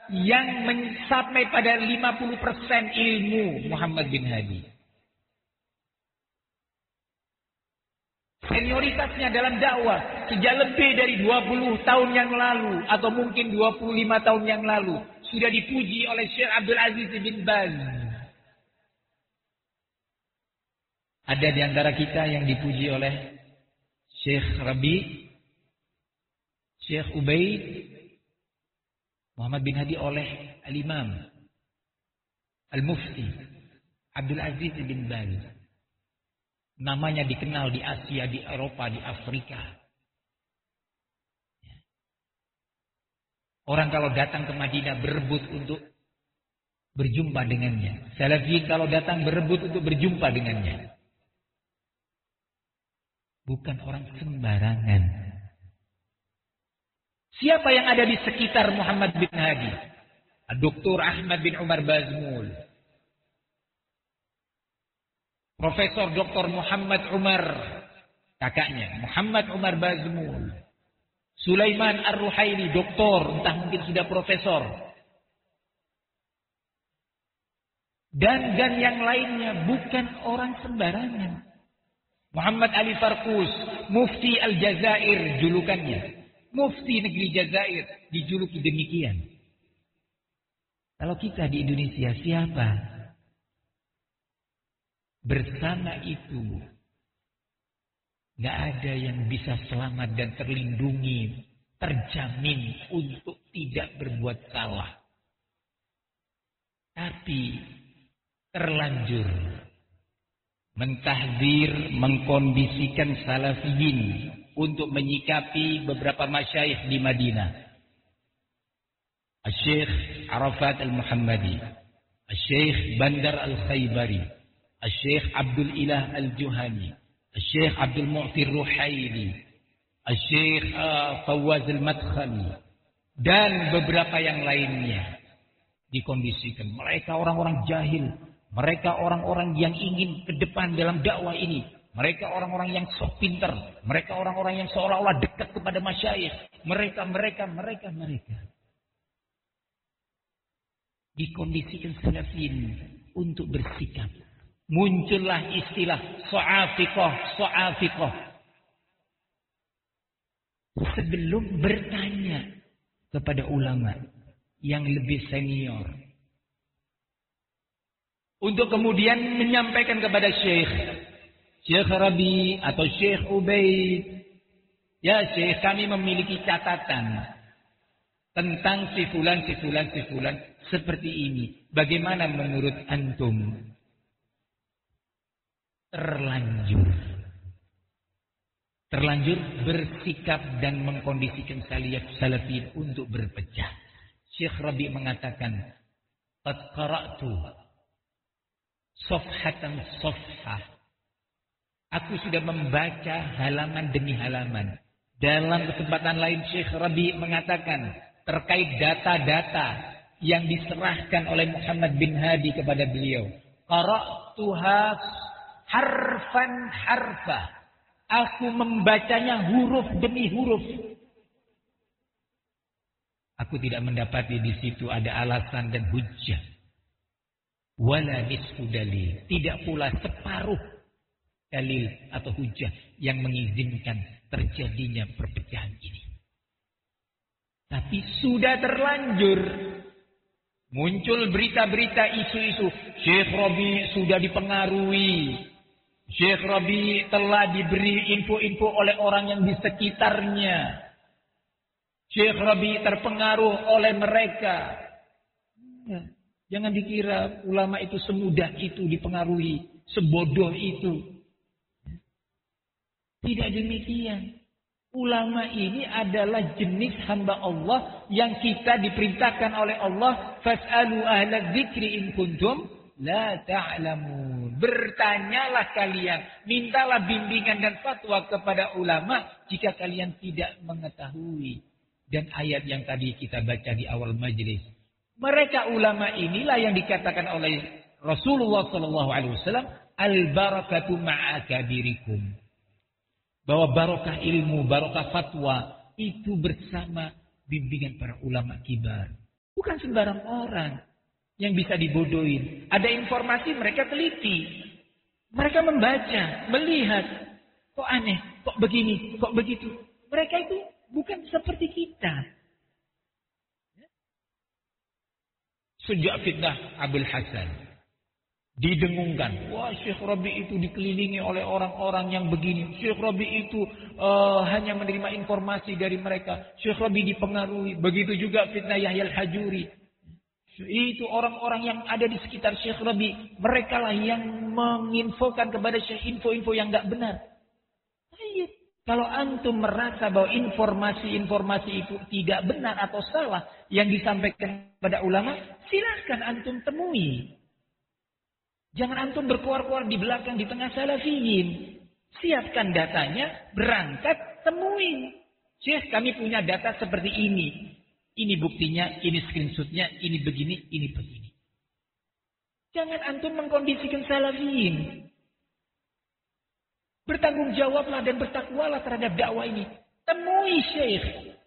yang sampai pada 50% ilmu Muhammad bin Hadi. Senioritasnya dalam dakwah sejak lebih dari 20 tahun yang lalu atau mungkin 25 tahun yang lalu sudah dipuji oleh Syekh Abdul Aziz bin Baz. Ada di antara kita yang dipuji oleh Syekh Rabi, Syekh Ubaid, Muhammad bin Hadi oleh Al-Imam Al-Mufti Abdul Aziz bin Baz. Namanya dikenal di Asia, di Eropa, di Afrika. Orang kalau datang ke Madinah berebut untuk berjumpa dengannya. Salafiyin kalau datang berebut untuk berjumpa dengannya. Bukan orang sembarangan. Siapa yang ada di sekitar Muhammad bin Hadi? Dr. Ahmad bin Umar Bazmul. Profesor Dr. Muhammad Umar, kakaknya, Muhammad Umar Bazmul. Sulaiman Ar-Ruhaili, doktor, entah mungkin sudah profesor. Dan yang lainnya bukan orang sembarangan. Muhammad Ali Farkus, Mufti Al-Jazair julukannya. Mufti negeri Jazair dijuluki demikian. Kalau kita di Indonesia siapa? Bersama itu gak ada yang bisa selamat dan terlindungi, terjamin untuk tidak berbuat salah. Tapi terlanjur mentahdir, mengkondisikan salafiyin untuk menyikapi beberapa masyayikh di Madinah. Al-Syekh Arafat Al-Muhammadi, Al-Syekh Bandar Al-Khaybari, Al-Syekh Abdul Ilah Al-Juhani, Al-Syekh Abdul Mu'ti Ruhaili, Al-Syekh Fawaz Al-Madkhali, dan beberapa yang lainnya. Dikondisikan. Mereka orang-orang jahil. Mereka orang-orang yang ingin ke depan dalam dakwah ini. Mereka orang-orang yang sok pintar. Mereka orang-orang yang seolah-olah dekat kepada masyayikh. Mereka. Dikondisikan salafin untuk bersikap. Muncullah istilah so'afiqah. Sebelum bertanya kepada ulama yang lebih senior. Untuk kemudian menyampaikan kepada Syekh Rabi atau Syekh Ubaid. Ya Syekh, kami memiliki catatan tentang si fulan seperti ini. Bagaimana menurut antum? Terlanjur bersikap dan mengkondisikan salafin untuk berpecah. Syekh Rabi mengatakan, qad qara'tu safhatan safhah. Aku sudah membaca halaman demi halaman. Dalam kesempatan lain Syekh Rabi mengatakan terkait data-data yang diserahkan oleh Muhammad bin Hadi kepada beliau. Qara'tuha harfan harfa. Aku membacanya huruf demi huruf. Aku tidak mendapati di situ ada alasan dan hujjah. Wala nisfu dalil. Tidak pula separuh dalil atau hujjah yang mengizinkan terjadinya perpecahan ini. Tapi sudah terlanjur. Muncul berita-berita isu-isu. Syekh Rabi sudah dipengaruhi. Syekh Rabi telah diberi info-info oleh orang yang di sekitarnya. Syekh Rabi terpengaruh oleh mereka. Jangan dikira ulama itu semudah itu dipengaruhi. Sebodoh itu. Tidak demikian. Ulama ini adalah jenis hamba Allah yang kita diperintahkan oleh Allah. Fas'alu ahla dzikri in kuntum la ta'lamun. Bertanyalah kalian. Mintalah bimbingan dan fatwa kepada ulama jika kalian tidak mengetahui. Dan ayat yang tadi kita baca di awal majlis. Mereka ulama inilah yang dikatakan oleh Rasulullah SAW. Al-barakatu ma'akabirikum. Bahwa barokah ilmu, barokah fatwa. Itu bersama bimbingan para ulama kibar. Bukan sembarang orang yang bisa dibodohin. Ada informasi mereka teliti. Mereka membaca, melihat. Kok aneh, kok begini, kok begitu. Mereka itu bukan seperti kita. Sejak fitnah Abul Hasan didengungkan, wah Syekh Rabi itu dikelilingi oleh orang-orang yang begini. Syekh Rabi itu hanya menerima informasi dari mereka. Syekh Rabi dipengaruhi. Begitu juga fitnah Yahya Al-Hajuri. Itu orang-orang yang ada di sekitar Syekh Rabi. Mereka lah yang menginfokan kepada Syekh info-info yang tidak benar. Kalau antum merasa bahwa informasi-informasi itu tidak benar atau salah yang disampaikan kepada ulama, silahkan antum temui. Jangan antum berkuar-kuar di belakang di tengah salafiyin. Siapkan datanya, berangkat, temuin. Syekh, kami punya data seperti ini. Ini buktinya, ini screenshotnya, ini begini, ini begini. Jangan antum mengkondisikan salafiyin. Bertanggung jawablah dan bertakwalah terhadap dakwah ini. Temui Syekh.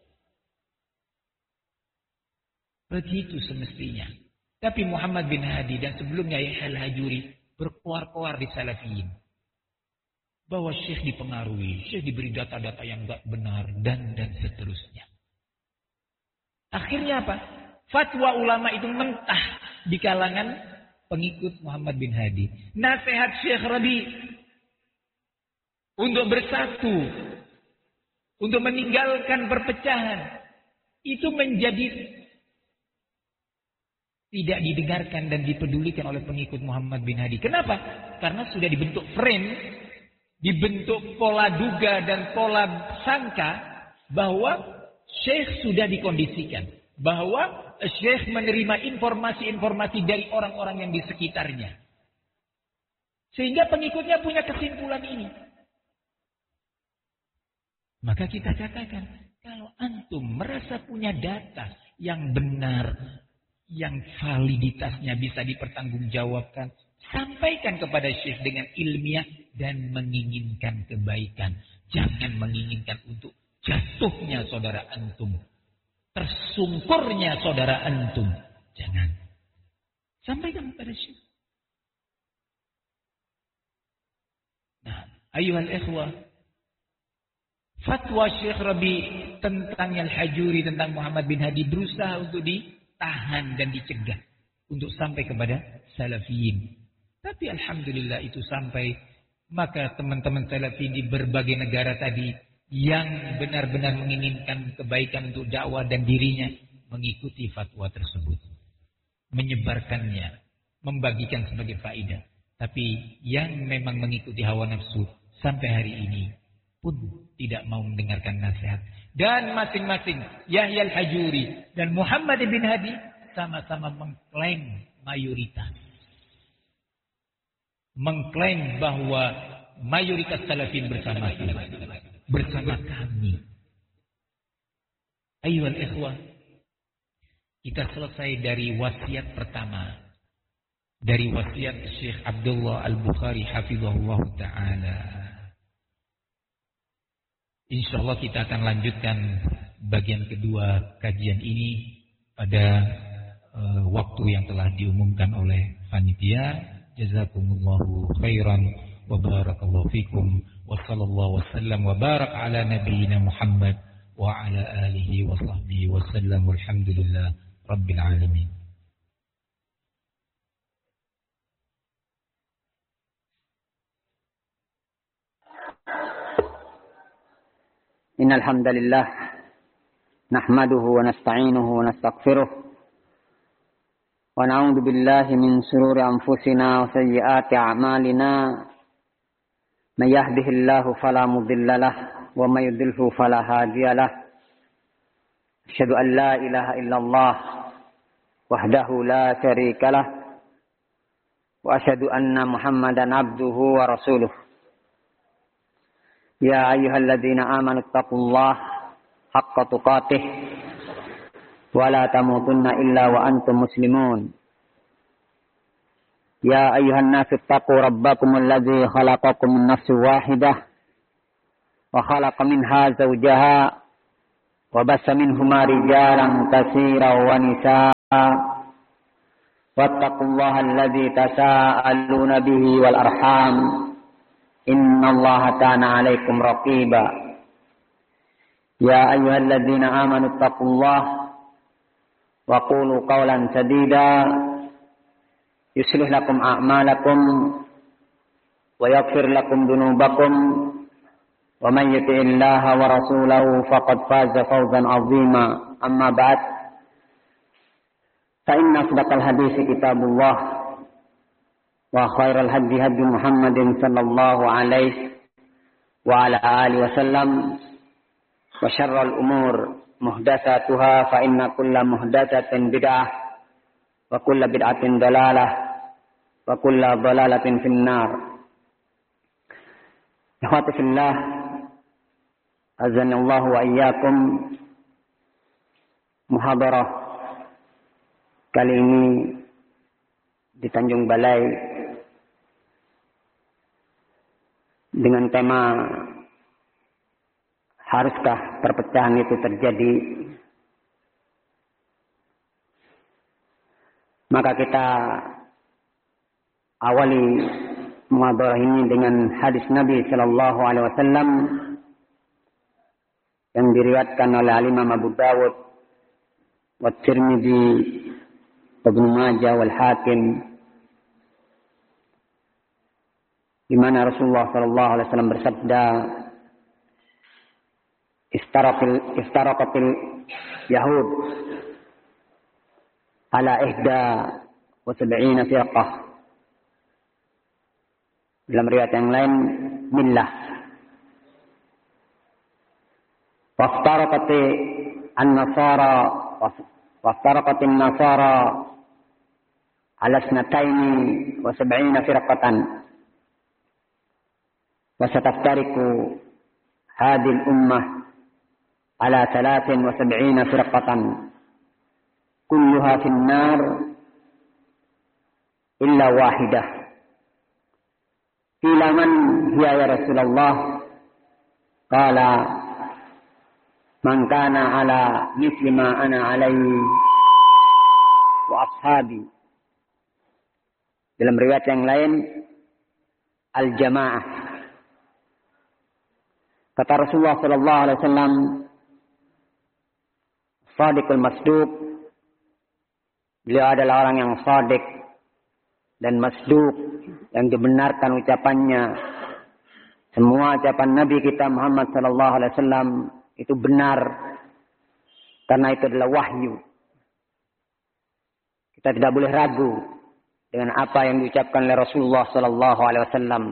Begitu semestinya. Tapi Muhammad bin Hadi dan sebelumnya Yahya Al-Hajuri berkuar-kuar di salafiyin. Bahwa Syekh dipengaruhi, Syekh diberi data-data yang enggak benar dan seterusnya. Akhirnya apa? Fatwa ulama itu mentah di kalangan pengikut Muhammad bin Hadi. Nasihat Syekh Rabi untuk bersatu, untuk meninggalkan perpecahan, itu menjadi tidak didengarkan dan dipedulikan oleh pengikut Muhammad bin Hadi. Kenapa? Karena sudah dibentuk frame, dibentuk pola duga dan pola sangka bahwa Syekh sudah dikondisikan. Bahwa Syekh menerima informasi-informasi dari orang-orang yang di sekitarnya. Sehingga pengikutnya punya kesimpulan ini. Maka kita katakan, kalau antum merasa punya data yang benar, yang validitasnya bisa dipertanggungjawabkan, sampaikan kepada Syekh dengan ilmiah dan menginginkan kebaikan. Jangan menginginkan untuk jatuhnya saudara antum, tersungkurnya saudara antum. Jangan. Sampaikan kepada Syekh. Nah, ayuhal ikhwah, fatwa Syekh Rabi tentang Al-Hajuri, tentang Muhammad bin Hadi berusaha untuk ditahan dan dicegah untuk sampai kepada salafiyin. Tapi alhamdulillah itu sampai. Maka teman-teman salafiyin di berbagai negara tadi yang benar-benar menginginkan kebaikan untuk dakwah dan dirinya mengikuti fatwa tersebut, menyebarkannya, membagikan sebagai faedah. Tapi yang memang mengikuti hawa nafsu sampai hari ini pun tidak mau mendengarkan nasihat. Dan masing-masing Yahya Al-Hajuri dan Muhammad bin Hadi sama-sama mengklaim mayoritas. Mengklaim bahwa mayoritas salafin bersama kami. Ayyuhal ikhwah, kita selesai dari wasiat pertama. Dari wasiat Syekh Abdullah Al-Bukhari hafizahullah ta'ala. InsyaAllah kita akan lanjutkan bagian kedua kajian ini pada waktu yang telah diumumkan oleh panitia. Jazakumullahu khairan wa barakallahu fikum wa sallallahu wasallam wa barak ala nabiyyina Muhammad wa ala alihi wa sahbihi wa sallam walhamdulillah rabbil alamin. Innal hamdalillah nahmaduhu wa nasta'inuhu wa nastaghfiruh wa na'udzu billahi min shururi anfusina wa sayyiati a'malina may yahdihillahu fala mudilla lahu wa may yudlilhu fala hadiya lahu asyhadu an la ilaha illallah wahdahu la syarika lahu wa asyhadu anna muhammadan abduhu wa rasuluh. Ya ayyuhalladzina amanu taqullaha haqqa tuqatih wa la tamutunna illa wa antum muslimun. Ya ayyuhan nasu taqu rabbakumul ladzi khalaqakum min nafsin wahidah wa khalaqa minha zawjaha وبث منهما رجالا كثيرا ونساء واتقوا الله الذي تساءلون به والأرحام إن الله كان عليكم رقيبا يا أيها الذين آمنوا اتقوا الله وقولوا قولا سديدا يصلح لكم أعمالكم ويغفر لكم ذنوبكم ومن يطع الله ورسوله فقد فاز فوزا عظيما أما بعد فإن أصدق الحديث كتاب الله وخير الهدي هدي محمد صلى الله عليه وعلى آله وسلم وشر الأمور محدثاتها فإن كل محدثة بدعة وكل بدعة ضلالة وكل ضلالة في النار. Ikhwati fillah, azanallahu wa iyyakum. Muhadarah kali ini di Tanjung Balai dengan tema haruskah perpecahan itu terjadi? Maka kita awali muhadarah ini dengan hadis Nabi sallallahu alaihi wasallam yang diriwayatkan oleh Imam Abu Dawud wa Tirmidzi, Ibnu Majah wal Hakim, di mana Rasulullah sallallahu alaihi wasallam bersabda, Istaraqatil Yahud ala ihda wa sab'ina firqah. Dalam riwayat yang lain, millah. Waftaraqatin nasara ala isnataini wa sab'ina firqatan. Wa sataftariku hadhihi al-ummah على 73 فرقة كلها في النار إلا واحدة. قيل من هي يا رسول الله؟ قال من كان على مثل ما أنا عليه وأصحابي. Dalam riwayat yang lain, al-jamaah. Kata Rasulullah sallallahu alaihi wasallam, Shadiqul Masduq, beliau adalah orang yang shadiq dan masduq, yang dibenarkan ucapannya. Semua ucapan Nabi kita Muhammad sallallahu alaihi wasallam itu benar karena itu adalah wahyu. Kita tidak boleh ragu dengan apa yang diucapkan oleh Rasulullah sallallahu alaihi wasallam.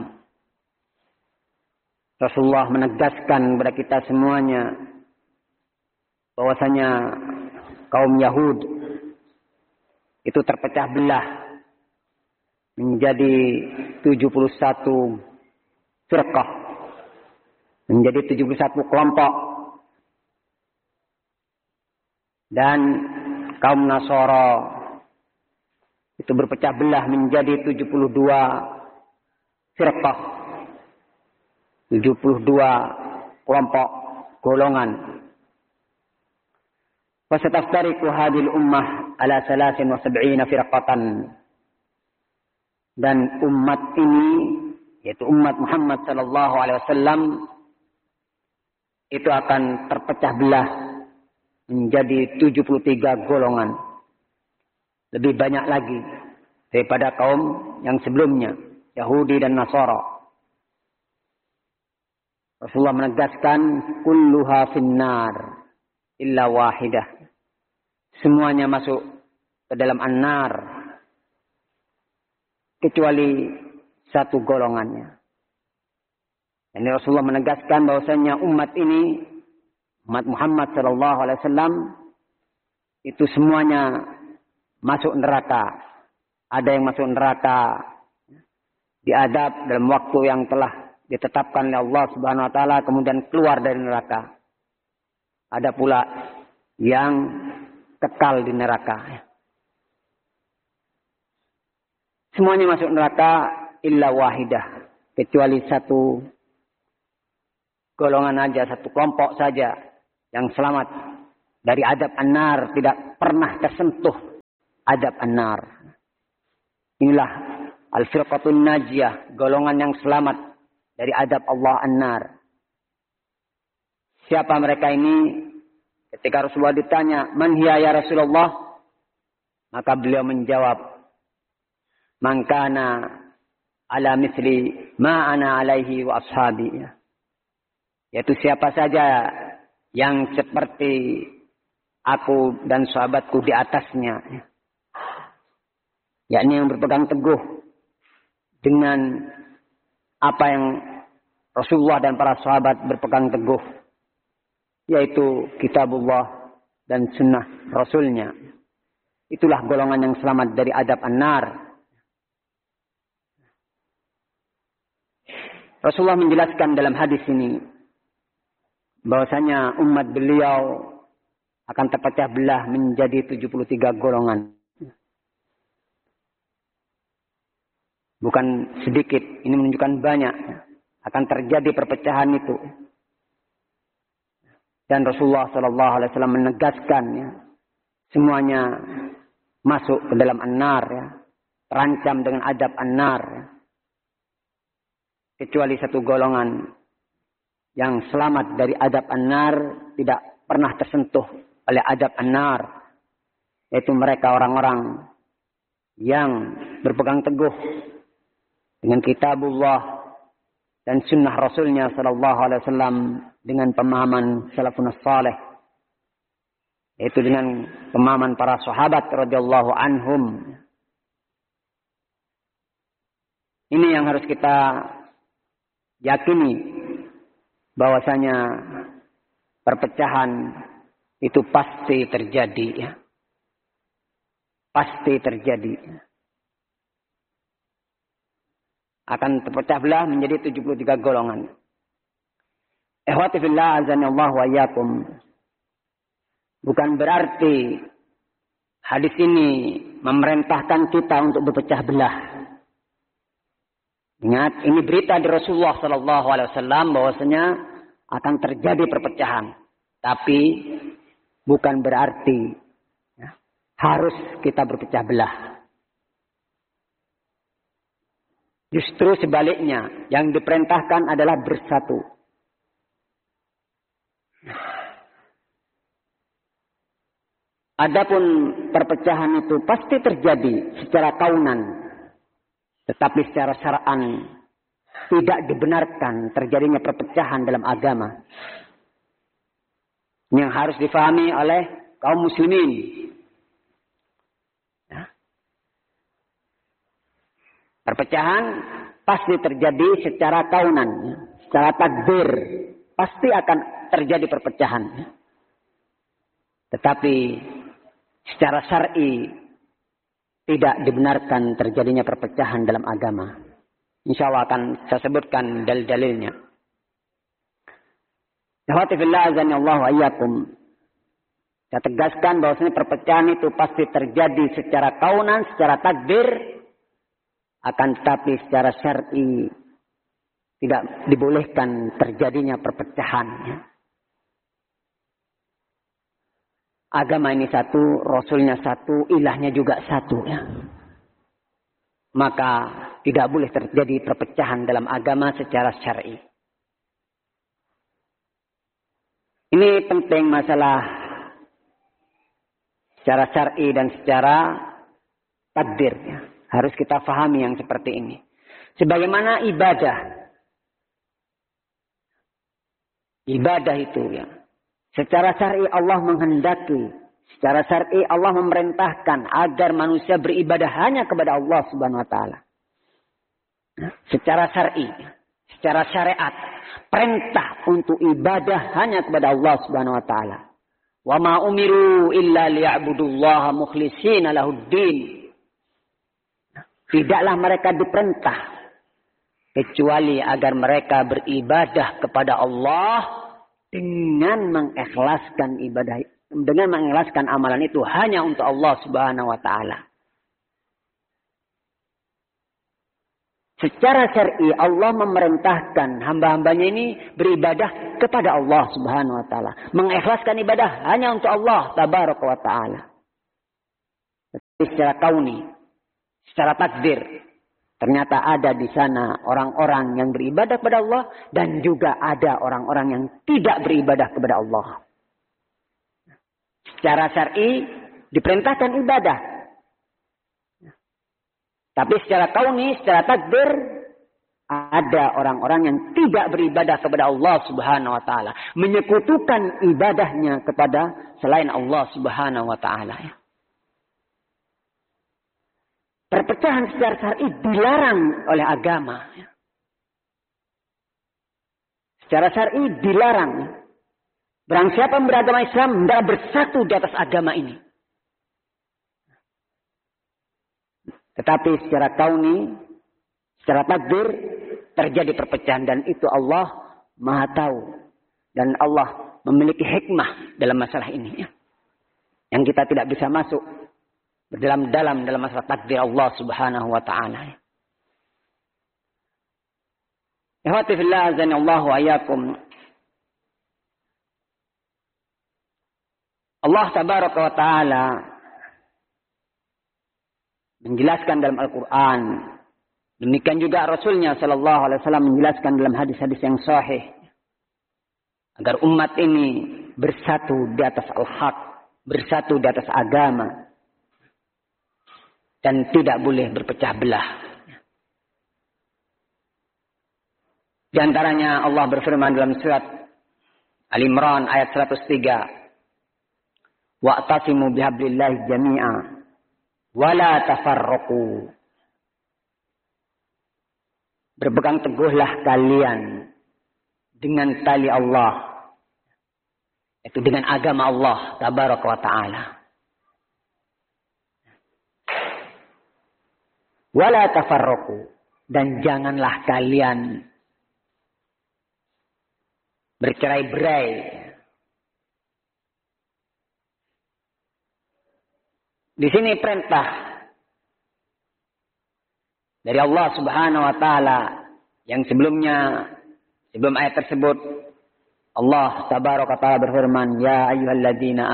Rasulullah menegaskan kepada kita semuanya bahwasanya kaum Yahud itu terpecah belah menjadi 71 firqah, menjadi 71 kelompok, dan kaum Nasara itu berpecah belah menjadi 72 firqah, 72 kelompok golongan. Wasataftariqu hadhil ummah ala 73 firqatan. Dan umat ini, yaitu umat Muhammad sallallahu alaihi wasallam, itu akan terpecah belah menjadi 73 golongan. Lebih banyak lagi daripada kaum yang sebelumnya, Yahudi dan Nasara. Rasulullah menegaskan, kulluha finnar illa wahidah. Semuanya masuk ke dalam an-nar kecuali satu golongannya. Ini Rasulullah menegaskan bahwasanya umat ini, umat Muhammad sallallahu alaihi wasallam, itu semuanya masuk neraka. Ada yang masuk neraka diadab dalam waktu yang telah ditetapkan oleh Allah Subhanahu wa taala, kemudian keluar dari neraka. Ada pula yang kekal di neraka. Semuanya masuk neraka illa wahidah, kecuali satu golongan aja, satu kelompok saja, yang selamat dari adab an-nar, tidak pernah tersentuh adab an-nar. Inilah al-firqatun najiyah, golongan yang selamat dari adab Allah an-nar. Siapa mereka ini? Ketika Rasulullah ditanya, "Man hiya ya Rasulullah?" Maka beliau menjawab, "Man kana ala misli ma ana alaihi wa ashabi." Yaitu siapa saja yang seperti aku dan sahabatku di atasnya. Yakni yang berpegang teguh dengan apa yang Rasulullah dan para sahabat berpegang teguh. Yaitu kitabullah dan sunnah Rasulnya. Itulah golongan yang selamat dari adab an-nar. Rasulullah menjelaskan dalam hadis ini bahwasanya umat beliau akan terpecah belah menjadi 73 golongan. Bukan sedikit, ini menunjukkan banyak. Akan terjadi perpecahan itu. Dan Rasulullah SAW menegaskan ya, semuanya masuk ke dalam an-nar, ya, terancam dengan adab an-nar, ya. Kecuali satu golongan yang selamat dari adab an-nar, tidak pernah tersentuh oleh adab an-nar, yaitu mereka orang-orang yang berpegang teguh dengan kitabullah dan sunnah Rasulnya SAW dengan pemahaman salafun salih, yaitu dengan pemahaman para sahabat radhiyallahu anhum. Ini yang harus kita yakini, bahwasanya perpecahan itu pasti terjadi, ya. Pasti terjadi. Akan terpecah belah menjadi 73 golongan. Ikhwati fillah azanillahu wa iyyakum. Bukan berarti hadis ini memerintahkan kita untuk berpecah belah. Ingat, ini berita dari Rasulullah SAW bahwasanya akan terjadi perpecahan. Tapi bukan berarti ya, harus kita berpecah belah. Justru sebaliknya, yang diperintahkan adalah bersatu. Adapun perpecahan itu pasti terjadi secara kaunan, tetapi secara syar'an tidak dibenarkan terjadinya perpecahan dalam agama. Yang harus difahami oleh kaum muslimin. Perpecahan pasti terjadi secara kaunan, secara takdir. Pasti akan terjadi perpecahan. Tetapi secara syar'i tidak dibenarkan terjadinya perpecahan dalam agama. Insya Allah akan saya sebutkan dalil-dalilnya. Ikhwati fillah azanillahu wa iyyakum. Saya tegaskan bahwasanya perpecahan itu pasti terjadi secara kaunan, secara takdir. Akan tetapi secara syar'i tidak dibolehkan terjadinya perpecahan. Agama ini satu, Rasulnya satu, ilahnya juga satu. Ya. Maka tidak boleh terjadi perpecahan dalam agama secara syar'i. Ini penting masalah secara syar'i dan secara takdir. Ya. Harus kita fahami yang seperti ini. Sebagaimana ibadah. Ibadah itu ya. Secara syar'i Allah menghendaki. Secara syar'i Allah memerintahkan agar manusia beribadah hanya kepada Allah Subhanahu wa taala. Secara syar'i, secara syariat, perintah untuk ibadah hanya kepada Allah Subhanahu wa taala. Wa ma umiru illa liya'budullaha mukhlishina lahuddin. Tidaklah mereka diperintah kecuali agar mereka beribadah kepada Allah dengan mengikhlaskan ibadah, dengan mengikhlaskan amalan itu hanya untuk Allah Subhanahu wa taala. Secara syar'i Allah memerintahkan hamba-hambanya ini beribadah kepada Allah Subhanahu wa taala, mengikhlaskan ibadah hanya untuk Allah tabaraka wa taala. Tapi secara kauni, secara takdir, ternyata ada di sana orang-orang yang beribadah kepada Allah dan juga ada orang-orang yang tidak beribadah kepada Allah. Secara syar'i diperintahkan ibadah. Tapi secara kauni, secara takdir, ada orang-orang yang tidak beribadah kepada Allah Subhanahu wa taala, menyekutukan ibadahnya kepada selain Allah Subhanahu wa taala. Perpecahan secara syar'i dilarang oleh agama. Secara syar'i dilarang. Barang siapa yang beragama Islam, hendaklah bersatu di atas agama ini. Tetapi secara kauni, secara takdir, terjadi perpecahan. Dan itu Allah Maha tahu. Dan Allah memiliki hikmah dalam masalah ini. Yang kita tidak bisa masuk berdalam-dalam dalam masalah takdir Allah Subhanahu wa ta'ala. Ikhwati fillah azani Allah wa iyyakum. Allah tabaraka wa ta'ala menjelaskan dalam Al-Quran. Demikian juga Rasulnya sallallahu alaihi wasallam menjelaskan dalam hadis-hadis yang sahih. Agar umat ini bersatu di atas al-haq. Bersatu di atas agama. Dan tidak boleh berpecah belah. Di antaranya Allah berfirman dalam surat Al-Imran ayat 103. Wa'tasimu bihablillahi jami'a. Wala tafarraqu. Berpegang teguhlah kalian dengan tali Allah, yaitu dengan agama Allah tabaraka wa taala. Wala tafarraqu, dan janganlah kalian bercerai-berai. Di sini perintah dari Allah Subhanahu wa taala yang sebelumnya, sebelum ayat tersebut Allah tabaraka taala berfirman, ya ayyuhalladzina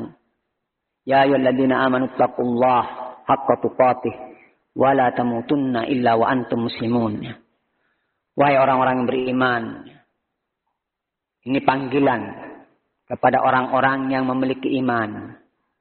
amanu taqullaha haqqa tuqatih wa la tamutunna illa wa antum muslimun. Wahai orang-orang yang beriman, ini panggilan kepada orang-orang yang memiliki iman.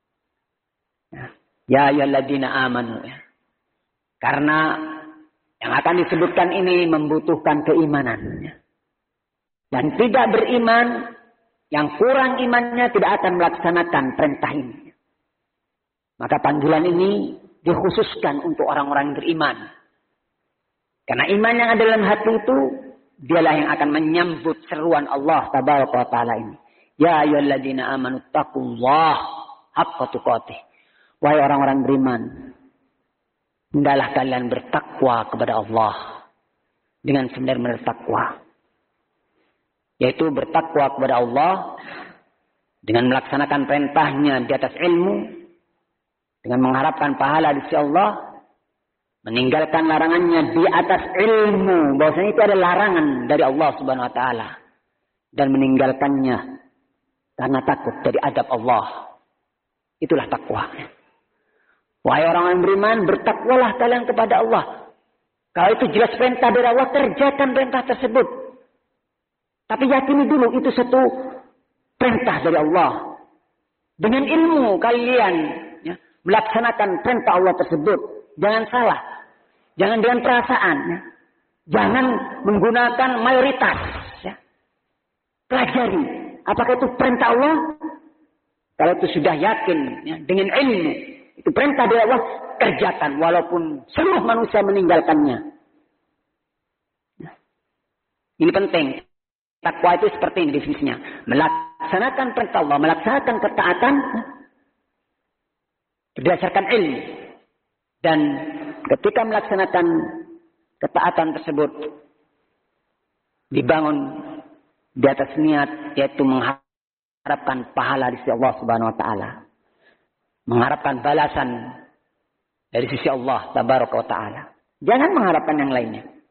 Ya ayyuhalladzina amanu. Karena yang akan disebutkan ini membutuhkan keimanan. Dan tidak beriman, yang kurang imannya tidak akan melaksanakan perintah ini. Maka panggilan ini dikhususkan untuk orang-orang yang beriman. Karena iman yang ada dalam hati itu, dialah yang akan menyambut seruan Allah tabaraka wa taala ini. Ya ayyuhalladzina amanu taqullaha haqqa tuqatih. Wahai orang-orang beriman, hendaklah kalian bertakwa kepada Allah dengan sebenar-benar takwa. Yaitu bertakwa kepada Allah dengan melaksanakan perintahnya di atas ilmu, dengan mengharapkan pahala di sisi Allah, meninggalkan larangannya di atas ilmu, bahwasanya itu ada larangan dari Allah Subhanahu wa taala, dan meninggalkannya karena takut dari adab Allah. Itulah takwa. Wahai orang yang beriman, bertakwalah kalian kepada Allah. Kalau itu jelas perintah dari Allah, kerjakan perintah tersebut. Tapi yakini dulu itu satu perintah dari Allah. Dengan ilmu kalian melaksanakan perintah Allah tersebut. Jangan salah. Jangan dengan perasaan. Jangan menggunakan mayoritas. Pelajari. Apakah itu perintah Allah? Kalau itu sudah yakin dengan ilmu. Itu perintah dari Allah, kerjakan walaupun seluruh manusia meninggalkannya. Ini penting. Takwa itu seperti ini definisinya. Melaksanakan perintah Allah, melaksanakan ketaatan berdasarkan ilmu. Dan ketika melaksanakan ketaatan tersebut, dibangun di atas niat, yaitu mengharapkan pahala di sisi Allah Subhanahu wa taala. Mengharapkan balasan dari sisi Allah tabaraka wa taala. Jangan mengharapkan yang lainnya.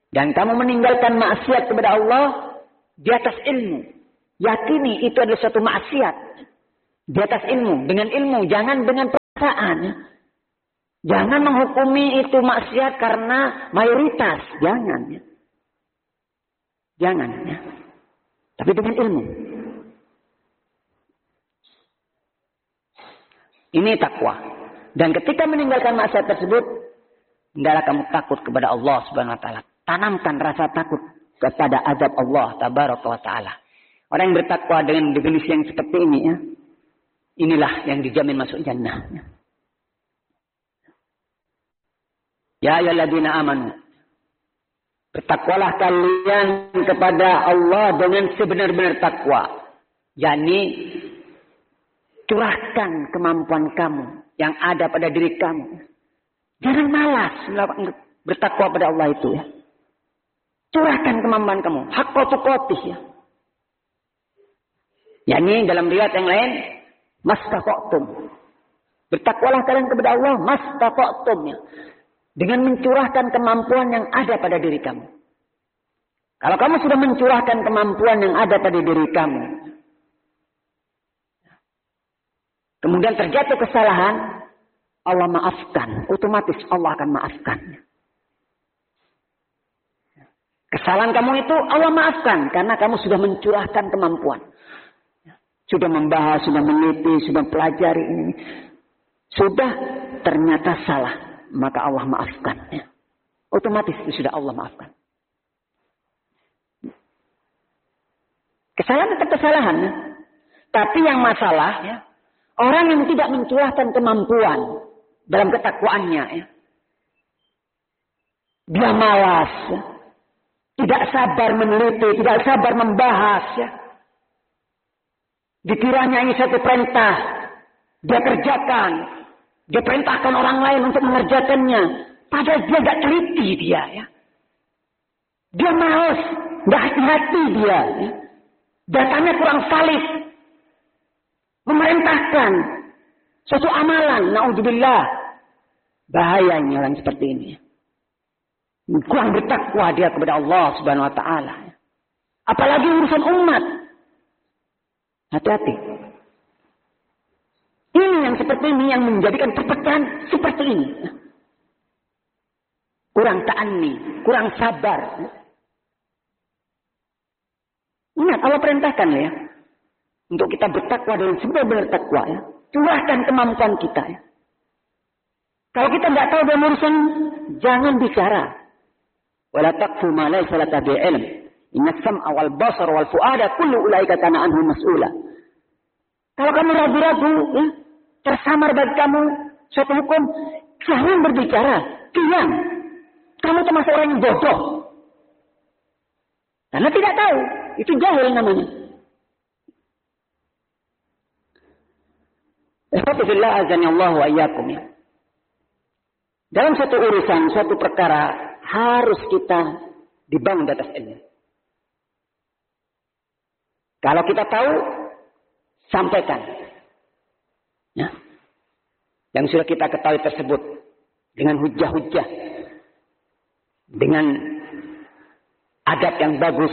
Dan kamu meninggalkan maksiat kepada Allah di atas ilmu. Yakini itu adalah suatu maksiat. Di atas ilmu. Dengan ilmu. Jangan dengan perasaan. Jangan menghukumi itu maksiat karena mayoritas. Jangan. Jangan. Tapi dengan ilmu. Ini takwa. Dan ketika meninggalkan maksiat tersebut, hendaklah kamu takut kepada Allah Subhanahu wa taala. Tanamkan rasa takut kepada azab Allah Tabaraka wa taala. Orang yang bertakwa dengan definisi yang seperti ini ya, inilah yang dijamin masuk jannah. Ya ayyuhalladzina amanu, bertakwalah kalian kepada Allah dengan sebenar-benar takwa. yakni curahkan kemampuan kamu yang ada pada diri kamu. Jangan malas bertakwa pada Allah itu ya. Curahkan kemampuan kamu. Haqqa tuqatih ya. Yakni dalam riwayat yang lain, mastata'tum. Bertakwalah kalian kepada Allah mastata'tum ya. Dengan mencurahkan kemampuan yang ada pada diri kamu. Kalau kamu sudah mencurahkan kemampuan yang ada pada diri kamu, kemudian terjatuh kesalahan, Allah maafkan. Otomatis Allah akan maafkan. Kesalahan kamu itu Allah maafkan. Karena kamu sudah mencurahkan kemampuan. Sudah membahas, sudah meneliti, sudah pelajari ini. Sudah ternyata salah. Maka Allah maafkan. Otomatis itu sudah Allah maafkan. Kesalahan tetap kesalahan. Tapi yang masalah, ya, orang yang tidak mencurahkan kemampuan dalam ketakwaannya, ya, dia malas, ya, tidak sabar meneliti, tidak sabar membahas. Ya. Dikiranya ini satu perintah, dia kerjakan, dia perintahkan orang lain untuk mengerjakannya, padahal dia tidak teliti dia. Ya. Dia malas, tidak hati-hati dia. Ya. Datanya kurang valid. Memerintahkan suatu amalan. Na'udzubillah. Bahayanya orang seperti ini. Kurang bertakwa dia kepada Allah Subhanahu wa ta'ala. Apalagi urusan umat. Hati-hati. Ini yang seperti ini yang menjadikan perpecahan seperti ini. Kurang ta'anni. Kurang sabar. Ingat, Allah perintahkan ya. Untuk kita bertakwa dengan sebenar-benar takwa ya. Curahkan kemampuan kita ya. Kalau kita tidak tahu dalam urusan, jangan bicara. Wala taqfu ma laysa laka bihi ilm. Inna sam'a wal basara wal fu'ada kullu ulaika kana anhu mas'ula. Kalau kamu ragu-ragu ya, tersamar bagi kamu suatu hukum, jangan berbicara. Diam. Kamu termasuk orang yang bodoh. Karena tidak tahu. Itu jahil namanya. Alhamdulillah azani Allah wa iyyakum ya. Dalam satu urusan, suatu perkara harus kita dibangun di atas ilmu. Kalau kita tahu, sampaikan. Ya. Yang sudah kita ketahui tersebut dengan hujah-hujah, dengan adab yang bagus,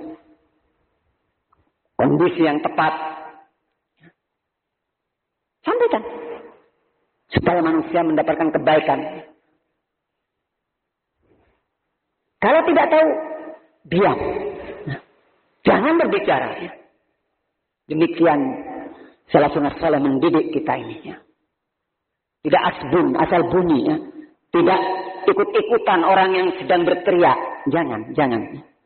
kondisi yang tepat. Sampaikan. Supaya manusia mendapatkan kebaikan. Kalau tidak tahu, diam. Jangan berbicara. Demikian salafun saleh mendidik kita ini. Tidak asal bunyi. Tidak ikut-ikutan orang yang sedang berteriak. Jangan.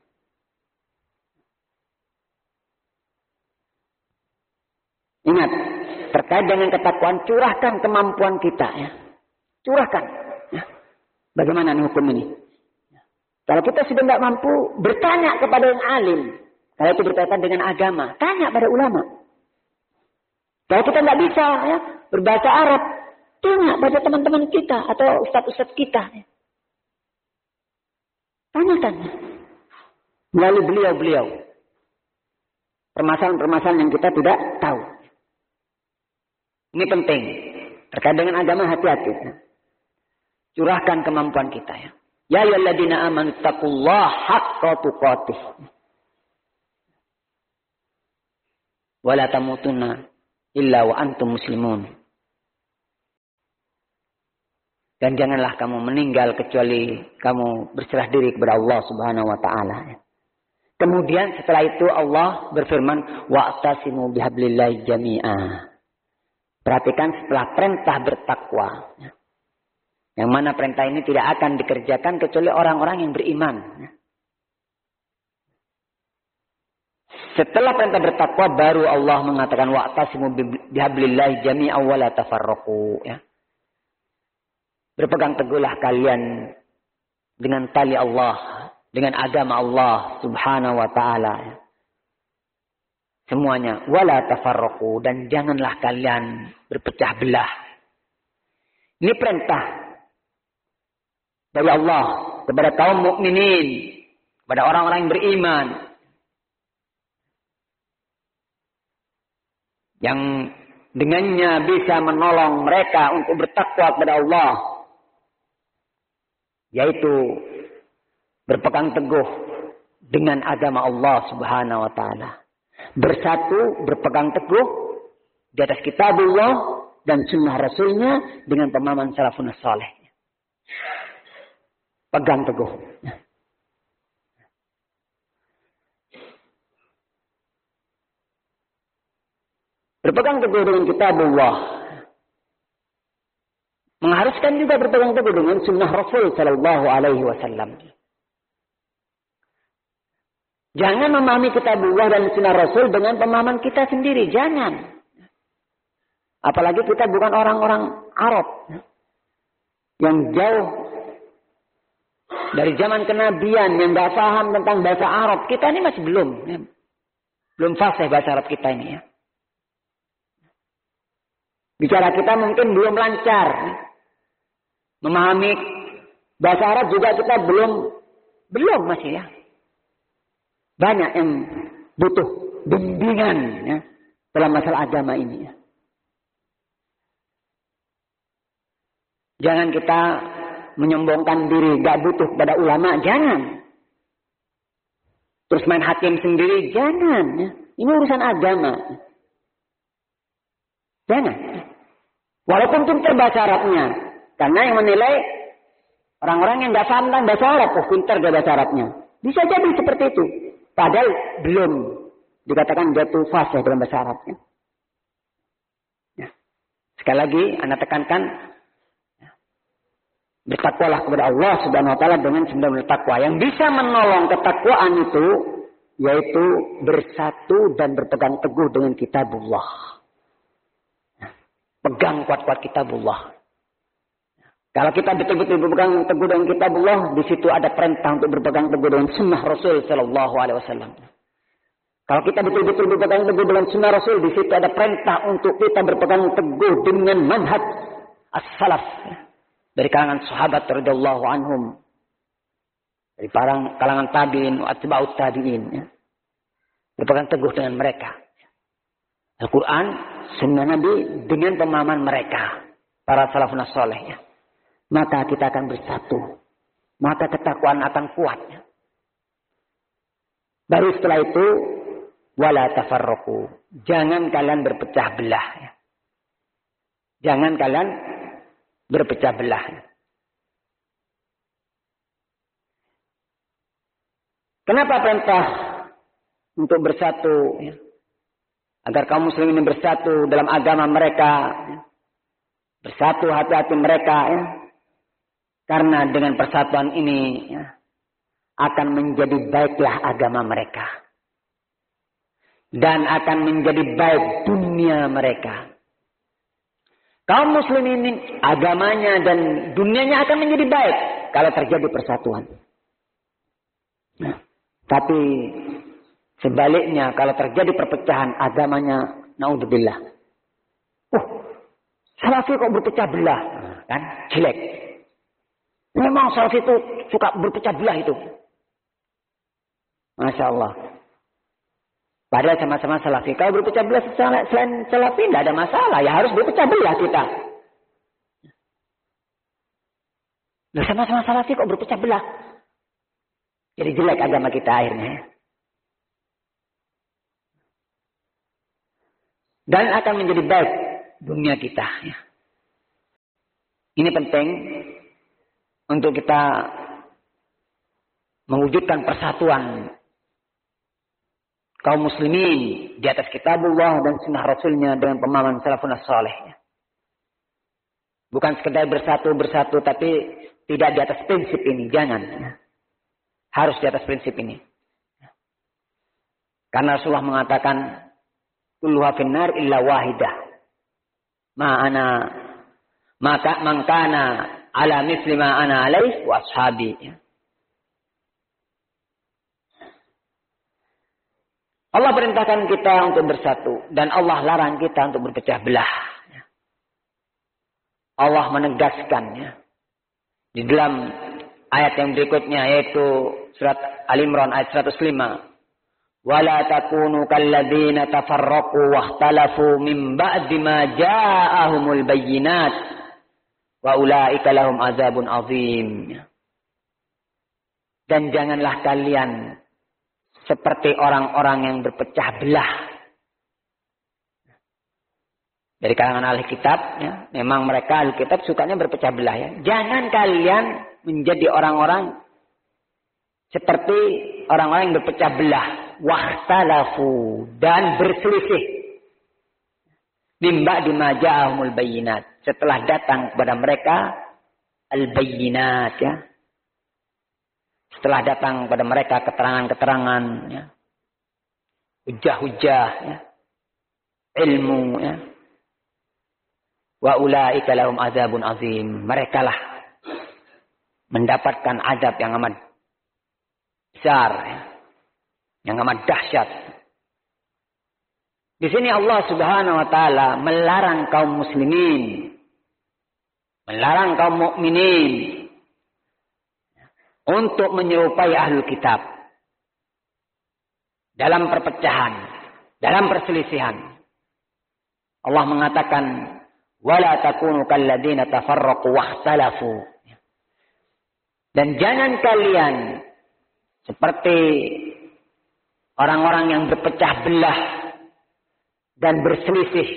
Ingat, terkait dengan ketakwaan, curahkan kemampuan kita. Ya. Curahkan. Ya. Bagaimana nih hukum ini? Ya. Kalau kita sudah tidak mampu, bertanya kepada yang alim. Kalau itu berkaitan dengan agama, tanya pada ulama. Kalau kita tidak bisa ya, berbahasa Arab, tanya pada teman-teman kita atau ustadz-ustadz kita. Ya. Tanyakan. Melalui beliau-beliau. Permasalahan-permasalahan yang kita tidak tahu. Ini penting. Terkait dengan agama hati-hati. Curahkan kemampuan kita ya. Ya ayyuhalladzina amanu taqullaha haqqa tuqatih. Wa la tamutunna illa wa antum muslimun. Dan janganlah kamu meninggal kecuali kamu berserah diri kepada Allah Subhanahu wa taala. Kemudian setelah itu Allah berfirman, wa'tasimu bihablillahi jami'a. Perhatikan setelah perintah bertakwa. Yang mana perintah ini tidak akan dikerjakan kecuali orang-orang yang beriman. Setelah perintah bertakwa baru Allah mengatakan wa'tasimu bihablillahi jami'a wa la tafarraqu. Berpegang teguhlah kalian dengan tali Allah, dengan agama Allah Subhanahu wa taala. Semuanya wala tafarraqu, dan janganlah kalian berpecah belah. Ini perintah dari Allah kepada kaum mukminin, kepada orang-orang yang beriman. Yang dengannya bisa menolong mereka untuk bertakwa kepada Allah. Yaitu berpegang teguh dengan agama Allah Subhanahu wa taala. Bersatu, berpegang teguh di atas kitabullah dan sunnah Rasulnya dengan pemahaman salafun saleh. Pegang teguh. Berpegang teguh dengan kitabullah. Mengharuskan juga berpegang teguh dengan sunnah Rasul sallallahu alaihi wasallam. Jangan memahami kitabullah dan sunnah Rasul dengan pemahaman kita sendiri, jangan. Apalagi kita bukan orang-orang Arab yang jauh dari zaman kenabian, yang enggak paham tentang bahasa Arab. Kita ini masih belum fasih bahasa Arab kita ini ya. Bicara kita mungkin belum lancar. Memahami bahasa Arab juga kita belum masih ya. Banyak yang butuh bimbingan ya, dalam masalah agama ini ya. Jangan kita menyombongkan diri gak butuh kepada ulama, jangan. Terus main hakim sendiri, jangan ya. Ini urusan agama. Jangan. Walaupun pintar bahasa Arabnya. Karena yang menilai orang-orang yang gak paham tentang bahasa Arab. Oh, pintar dia bahasa Arabnya. Bisa jadi seperti itu. Padahal belum dikatakan jatuh fasih dalam bahasa Arabnya. Ya. Sekali lagi, Anda tekankan. Bertakwalah kepada Allah Subhanahu wa taala dengan sebenar-benar takwa. Yang bisa menolong ketakwaan itu. Yaitu bersatu dan berpegang teguh dengan kitabullah. Pegang kuat-kuat kitabullah. Kalau kita betul-betul berpegang teguh dengan kitabullah, di situ ada perintah untuk berpegang teguh dengan sunnah Rasul sallallahu alaihi wasallam. Kalau kita betul-betul berpegang teguh dengan sunnah Rasul, di situ ada perintah untuk kita berpegang teguh dengan manhaj as-salaf dari kalangan sahabat radhiyallahu anhum, dari kalangan tabi'in, atba'ut tabi'in. Ya. Berpegang teguh dengan mereka. Al-Quran, sunnah Nabi dengan pemahaman mereka. Para salafun saleh. Ya. Maka kita akan bersatu. Maka ketakwaan akan kuat. Ya. Baru setelah itu, wala tafarraqu. Jangan kalian berpecah belah. Ya. Jangan kalian berpecah belah. Ya. Kenapa perintah untuk bersatu? Ya. Agar kaum muslimin bersatu dalam agama mereka. Bersatu hati-hati mereka. Ya. Karena dengan persatuan ini ya, akan menjadi baiklah agama mereka. Dan akan menjadi baik dunia mereka. Kaum muslimin ini agamanya dan dunianya akan menjadi baik. Kalau terjadi persatuan. Nah, tapi sebaliknya, kalau terjadi perpecahan agamanya, naudzubillah. Salafi kok berpecah belah, kan? Jelek. Memang salafi itu suka berpecah belah itu. Masya Allah. Padahal sama-sama salafi. Kalau berpecah belah selain salafi, tidak ada masalah. Ya harus berpecah belah kita. Sama-sama salafi kok berpecah belah. Jadi jelek agama kita akhirnya. Dan akan menjadi baik dunia kita. Ya. Ini penting untuk kita mewujudkan persatuan kaum muslimin di atas kitabullah dan sunnah rasulnya dengan pemahaman salafun saleh. Bukan sekedar bersatu, tapi tidak di atas prinsip ini. Jangan. Harus di atas prinsip ini. Karena Rasulullah mengatakan, kulluha finnar illa wahidah. Maka mangkana ala misli ma ana alaih wa ashabi. Allah perintahkan kita untuk bersatu. Dan Allah larang kita untuk berpecah belah. Allah menegaskannya. Di dalam ayat yang berikutnya yaitu surat Al-Imran ayat 105. Wala takunu kalladzina tafarraqu wakhtalafu min ba'di ma ja'ahumul bayyinat wa ulaika lahum azabun azim. Dan janganlah kalian seperti orang-orang yang berpecah belah. Dari kalangan ahli kitab, ya, memang mereka ahli kitab sukanya berpecah belah. Ya. Jangan kalian menjadi orang-orang seperti orang-orang yang berpecah belah. Wahtalafu dan berselisih. Mimba dimaja'ahumul bayyinat. Setelah datang kepada mereka al-bayyinat. Ya. Setelah datang kepada mereka keterangan-keterangan. Ya. Hujah-hujah. Ya. Ilmu. Ya. Wa ulaika lahum azabun azim. Mereka lah mendapatkan azab yang amat besar, yang amat dahsyat. Di sini Allah Subhanahu wa taala melarang kaum muslimin, melarang kaum mukminin untuk menyerupai ahlul kitab dalam perpecahan, dalam perselisihan. Allah mengatakan wala takunu kalladzina tafarraqu wakhtalafu. Dan jangan kalian seperti orang-orang yang berpecah belah dan berselisih.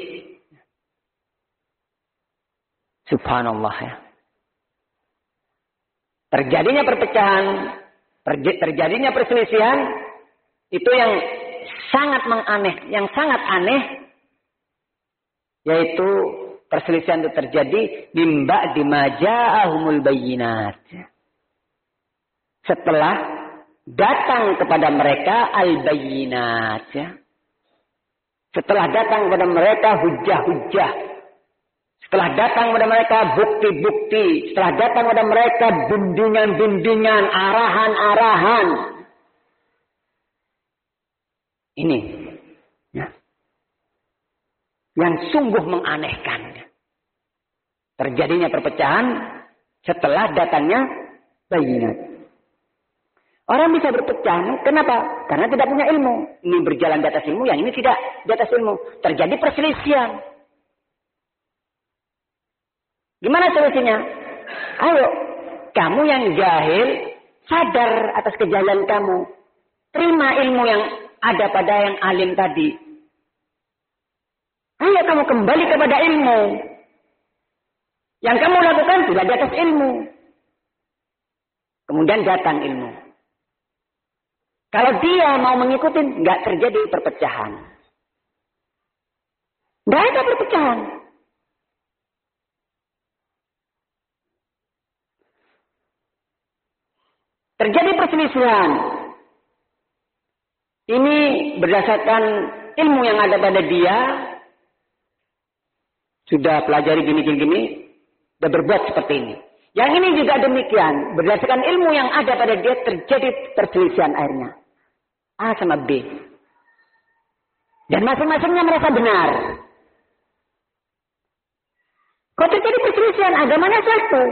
Subhanallah ya. Terjadinya perpecahan, terjadinya perselisihan itu yang sangat sangat aneh yaitu perselisihan itu terjadi mimba dimaja'ahumul bayyinat. Setelah datang kepada mereka al-bayyinat. Setelah datang kepada mereka hujah-hujah. Setelah datang kepada mereka bukti-bukti. Setelah datang kepada mereka bimbingan-bimbingan, arahan-arahan. Ini. Ya. Yang sungguh menganehkan. Terjadinya perpecahan setelah datangnya bayyinat. Orang bisa berpecah. Kenapa? Karena tidak punya ilmu. Ini berjalan di atas ilmu, yang ini tidak di atas ilmu. Terjadi perselisihan. Gimana solusinya? Ayo, kamu yang jahil, sadar atas kejahilan kamu. Terima ilmu yang ada pada yang alim tadi. Ayo kamu kembali kepada ilmu. Yang kamu lakukan tidak di atas ilmu. Kemudian datang ilmu. Kalau dia mau mengikuti, nggak terjadi perpecahan. Nggak ada perpecahan. Terjadi perselisihan. Ini berdasarkan ilmu yang ada pada dia. Sudah pelajari gini-gini, sudah berbuat seperti ini. Yang ini juga demikian. Berdasarkan ilmu yang ada pada dia terjadi perselisihan akhirnya. A sama B. Dan masing-masingnya merasa benar. Kok terjadi perselisihan? Agamanya satu.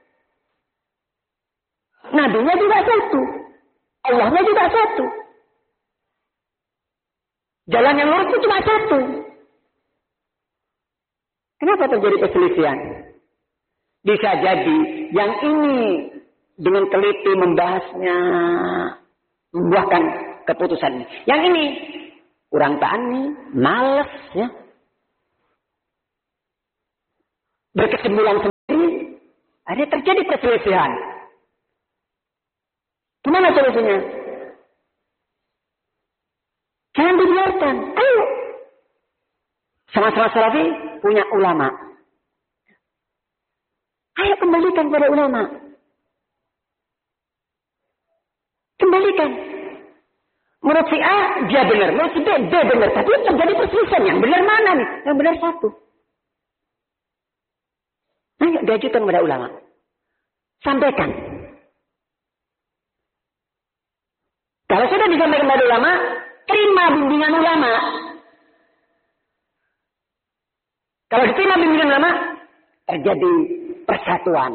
Nabinya juga satu. Allahnya juga satu. Jalan yang lurus itu cuma satu. Kenapa terjadi perselisihan? Bisa jadi yang ini dengan teliti membahasnya, membuahkan keputusan ini. Yang ini kurang tani, males ya. Berkesimpulan sendiri, akhirnya terjadi perselisihan. Gimana solusinya? Jangan dibiarkan. Ayo. Sama-sama salafi punya ulama. Ayo kembalikan pada ulama. Kembalikan. Menurut si A, dia benar. Menurut si B, B benar. Tapi terjadi perselisihan. Yang benar mana nih? Yang benar satu. Ayo diajukan kepada ulama. Sampaikan. Kalau sudah disampaikan kepada ulama, terima bimbingan ulama. Kalau diterima bimbingan ulama, terjadi persatuan.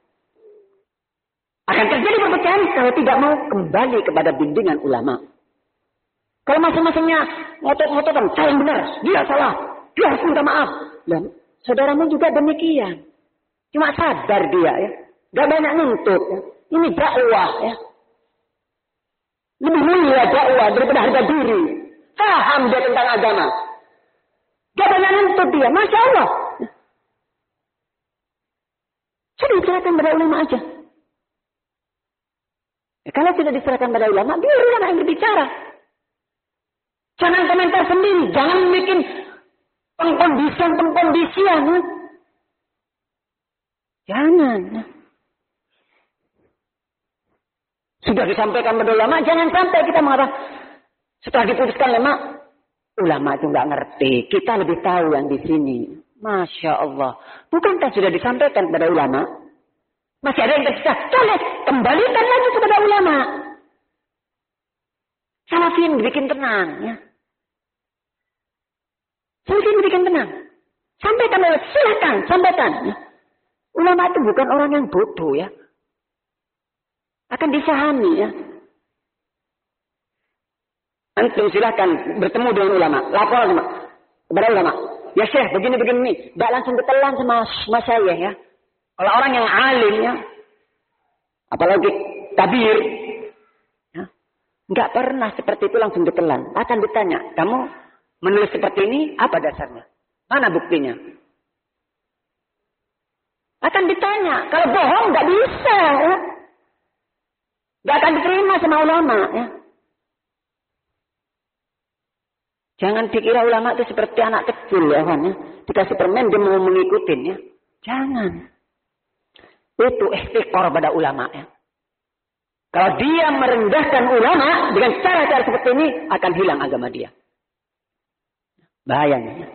Akan terjadi perpecahan kalau tidak mau kembali kepada bimbingan ulama. Kalau masing-masingnya ngotot-ngototan, saya yang benar, dia salah, dia harus minta maaf. Dan saudaramu juga demikian. Cuma sadar dia ya. Gak banyak nuntut ya. Ini dakwah ya. Lebih mulia dakwah daripada harga diri. Paham dia tentang agama. Gak banyak nuntut dia. Masya Allah. Sudah diserahkan pada ulama aja. Ya, kalau tidak diserahkan pada ulama, biar ulama yang berbicara. Jangan komentar sendiri. Jangan bikin pengkondisian. Ya. Jangan. Ya. Sudah disampaikan pada ulama, jangan sampai kita mengatakan setelah diputuskan ulama itu nggak ngerti. Kita lebih tahu yang di sini. Masya Allah. Bukankah sudah disampaikan kepada ulama? Masih ada yang tersisa. Boleh, kembalikan lagi kepada ulama. Salafin dibikin tenang. Ya. Salafin dibikin tenang. Sampaikan, silakan, sampaikan. Ya. Ulama itu bukan orang yang bodoh ya. Akan difahami ya. Antum silahkan bertemu dengan ulama. Lapor kepada ulama. Ya Syekh, begini-begini nih. Tidak langsung ditelan sama saya ya. Kalau orang yang alim ya. Apalagi tabir. Ya, nggak pernah seperti itu langsung ditelan. Akan ditanya. Kamu menulis seperti ini, apa dasarnya? Mana buktinya? Akan ditanya. Kalau bohong nggak bisa ya. Gak akan diterima sama ulama ya. Jangan dikira ulama itu seperti anak kecil ya kan ya. Dikasih permen dia mau mengikutin ya. Jangan. Itu ihtiqar pada ulama ya. Kalau dia merendahkan ulama dengan cara-cara seperti ini akan hilang agama dia. Bahayanya ya.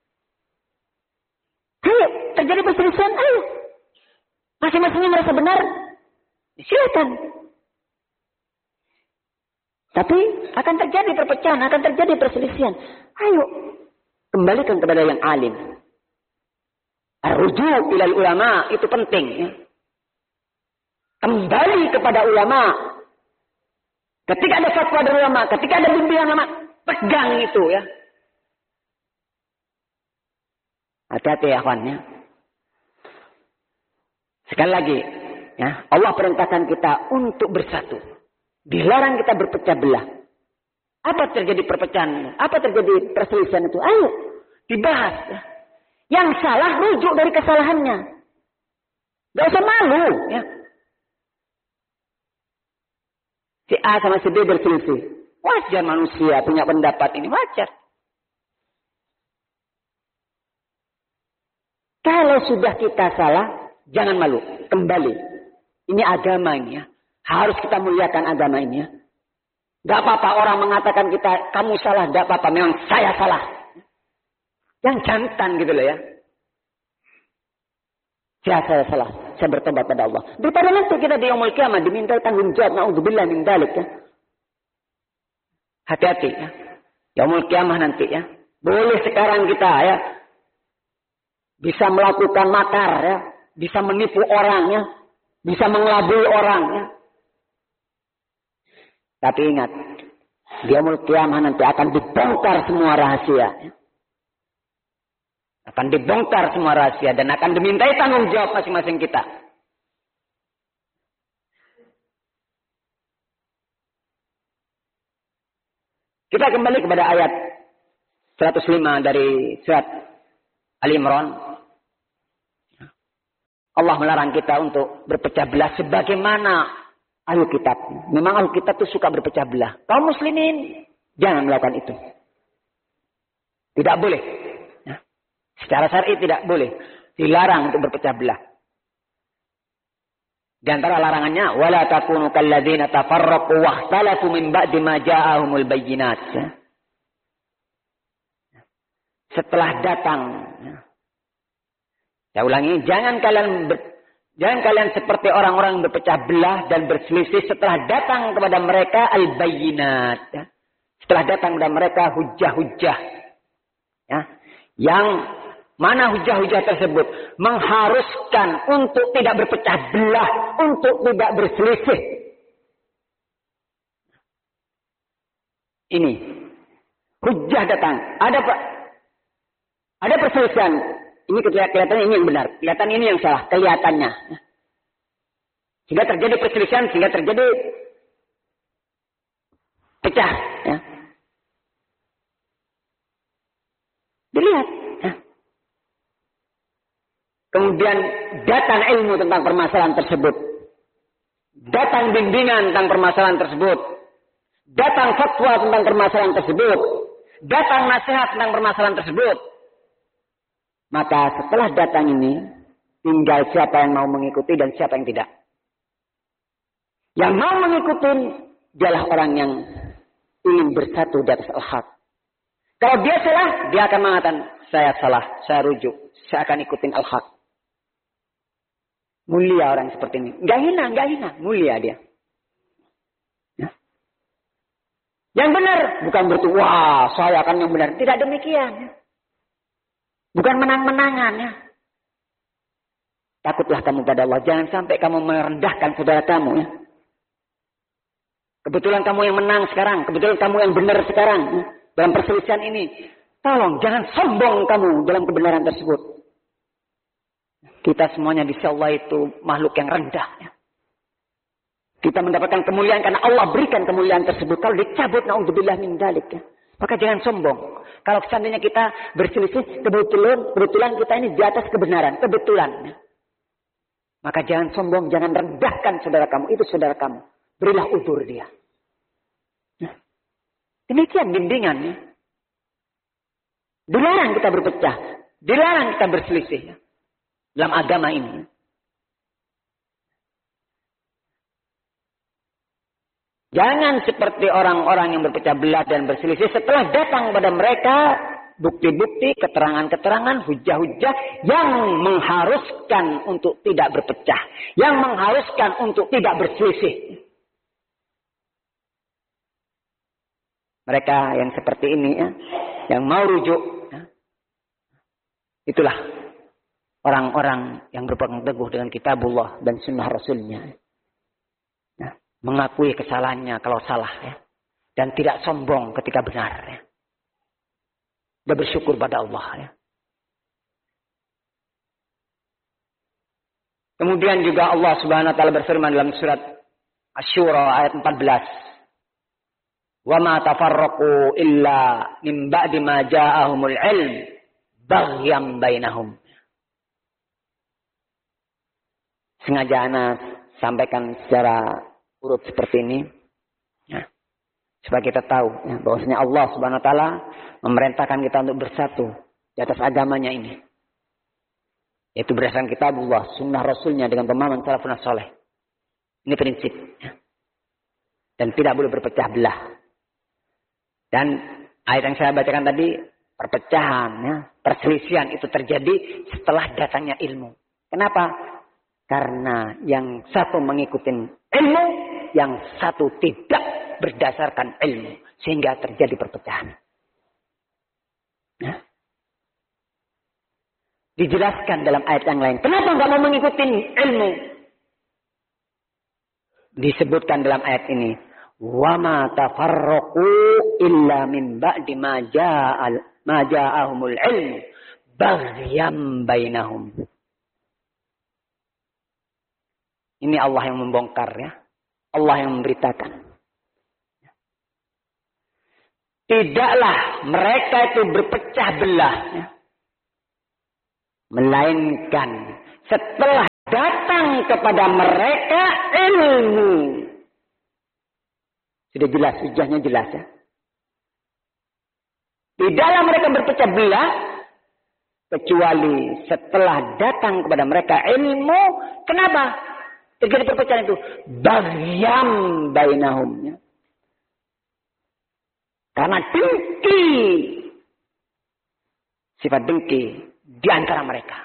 Ayo terjadi perselisihan, ayo. Masing-masingnya merasa benar. Silakan. Tapi akan terjadi perpecahan, akan terjadi perselisihan. Ayo, kembalikan kepada yang alim. Ar-ruju' ilal ulama, itu penting. Ya. Kembali kepada ulama. Ketika ada fatwa dari ulama, ketika ada bimbingan ulama, pegang itu ya. Hati-hati ya kawan ya. Sekali lagi, ya, Allah perintahkan kita untuk bersatu. Dilarang kita berpecah belah. Apa terjadi perpecahan? Apa terjadi perselisihan itu? Ayo, dibahas. Ya. Yang salah rujuk dari kesalahannya. Gak usah malu. Ya. Si A sama si B berselisih. Wajar manusia punya pendapat ini. Wajar. Kalau sudah kita salah, jangan malu. Kembali. Ini agama ini ya. Harus kita muliakan agama ini ya. Gak apa-apa orang mengatakan kita, kamu salah. Gak apa-apa, memang saya salah. Yang jantan gitu loh ya. Saya salah. Saya bertobat pada Allah. Daripada nanti kita di yaumul qiyamah diminta tanggung jawab. Na'udzubillah min dzalik ya. Hati-hati ya. Yaumul qiyamah nanti ya. Boleh sekarang kita ya. Bisa melakukan makar ya. Bisa menipu orang ya. Bisa mengelabui orang ya. Tapi ingat, di yaumul qiyamah nanti akan dibongkar semua rahasia. Akan dibongkar semua rahasia dan akan dimintai tanggung jawab masing-masing kita. Kita kembali kepada ayat 105 dari surat Ali Imran. Allah melarang kita untuk berpecah belah sebagaimana ahli kitab. Memang ahli kitab itu suka berpecah belah. Kaum muslimin jangan melakukan itu. Tidak boleh. Secara syar'i tidak boleh. Dilarang untuk berpecah belah. Di antara larangannya, wala takunu kalladzina tafarraqu wakhtalafu min ba'di ma ja'ahumul bayyinat. Setelah datang, saya ulangi, jangan kalian seperti orang-orang yang berpecah belah dan berselisih setelah datang kepada mereka al-bayyinat. Setelah datang kepada mereka hujah-hujah. Ya, yang mana hujah-hujah tersebut mengharuskan untuk tidak berpecah belah, untuk tidak berselisih. Ini hujah datang. Ada perselisihan. Ini kelihatannya ini yang benar, kelihatan ini yang salah, kelihatannya. Sehingga terjadi perselisihan, sehingga terjadi pecah. Ya. Dilihat. Ya. Kemudian datang ilmu tentang permasalahan tersebut. Datang bimbingan tentang permasalahan tersebut. Datang fatwa tentang permasalahan tersebut. Datang nasihat tentang permasalahan tersebut. Maka setelah datang ini, tinggal siapa yang mau mengikuti dan siapa yang tidak. Yang mau mengikuti, dialah orang yang ingin bersatu di atas al-haq. Kalau dia salah, dia akan mengatakan, saya salah, saya rujuk, saya akan ikutin al-haq. Mulia orang seperti ini. Enggak hina, mulia dia. Ya. Yang benar, bukan berarti, wah saya akan yang benar. Tidak demikian. Bukan menang-menangan ya. Takutlah kamu pada Allah. Jangan sampai kamu merendahkan saudara kamu ya. Kebetulan kamu yang menang sekarang. Kebetulan kamu yang benar sekarang. Ya. Dalam perselisihan ini. Tolong jangan sombong kamu dalam kebenaran tersebut. Kita semuanya di sisi Allah itu makhluk yang rendah. Ya. Kita mendapatkan kemuliaan karena Allah berikan kemuliaan tersebut. Kalau dicabut, na'udzubillah min dzalik ya. Maka jangan sombong. Kalau seandainya kita berselisih, kebetulan kita ini di atas kebenaran. Kebetulan. Maka jangan sombong, jangan rendahkan saudara kamu. Itu saudara kamu. Berilah uzur dia. Demikian bimbingannya. Dilarang kita berpecah. Dilarang kita berselisih. Dalam agama ini. Jangan seperti orang-orang yang berpecah belah dan berselisih setelah datang kepada mereka bukti-bukti, keterangan-keterangan, hujah-hujah yang mengharuskan untuk tidak berpecah, yang mengharuskan untuk tidak berselisih. Mereka yang seperti ini ya, yang mau rujuk, ya, itulah orang-orang yang berpegang teguh dengan kitabullah dan sunnah rasulnya. Mengakui kesalahannya kalau salah ya. Dan tidak sombong ketika benar ya. Dia bersyukur pada Allah ya. Kemudian juga Allah Subhanahu wa taala berfirman dalam surat Asy-Syura ayat 14. Wa ma tafarraqu illa min ba'di ma ja'ahumul ilm baghyan bainahum. Sengaja ana sampaikan secara urut seperti ini ya. Supaya kita tahu ya, bahwasanya Allah Subhanahu wa taala memerintahkan kita untuk bersatu di atas agamanya ini. Yaitu berdasarkan kitabullah, sunnah rasulnya dengan pemahaman salafun saleh. Ini prinsip ya. Dan tidak boleh berpecah belah. Dan ayat yang saya bacakan tadi, perpecahan ya, perselisihan itu terjadi setelah datangnya ilmu. Kenapa? Karena yang satu mengikuti ilmu, yang satu tidak berdasarkan ilmu. Sehingga terjadi perpecahan. Nah. Dijelaskan dalam ayat yang lain. Kenapa enggak mau mengikuti ilmu? Disebutkan dalam ayat ini. وَمَا تَفَرَّقُوا إِلَّا مِنْ بَعْدِ مَا جَاءَهُمُ الْعِلْمُ baghyam bainahum. Ini Allah yang membongkar ya. Allah yang memberitakan. Tidaklah mereka itu berpecah belah. Ya. Melainkan setelah datang kepada mereka ilmu. Sudah jelas, hujahnya jelas ya. Tidaklah mereka berpecah belah. Kecuali setelah datang kepada mereka ilmu. Kenapa terjadi perpecahan itu? Baghyam bainahum. Ya. Karena dengki. Sifat dengki di antara mereka.